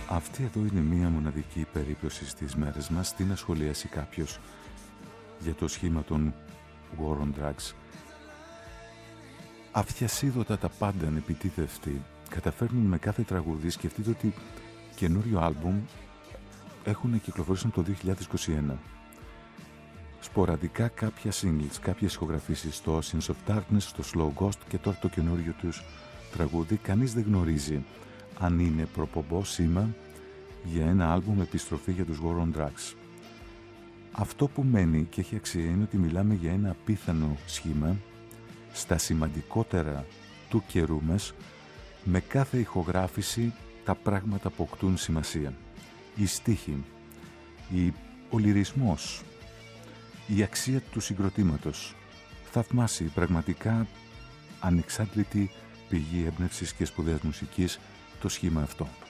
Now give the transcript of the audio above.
Αυτή εδώ είναι μία μοναδική περίπτωση στις μέρες μας. Τι να σχολιάσει κάποιος για το σχήμα των War on Drugs. Αυτιασίδωτα τα πάντα ανεπιτίθευτοι καταφέρνουν με κάθε τραγούδι. Σκεφτείτε ότι καινούριο άλμπουμ έχουν κυκλοφορήσει το 2021. Σποραδικά κάποια singles, κάποιες ηχογραφήσεις στο Oceans of Darkness, στο Slow Ghost και τώρα το καινούριο τους τραγούδι. Κανείς δεν γνωρίζει αν είναι προπομπό σήμα για ένα άλμπουμ επιστροφή για τους War on Drugs. Αυτό που μένει και έχει αξία είναι ότι μιλάμε για ένα απίθανο σχήμα στα σημαντικότερα του καιρού μας. Με κάθε ηχογράφηση τα πράγματα αποκτούν σημασία. Η στίχη, ο λυρισμός, η αξία του συγκροτήματος. Θαυμάσι, πραγματικά ανεξάντλητη πηγή έμπνευσης και σπουδαίας μουσικής το σχήμα αυτό.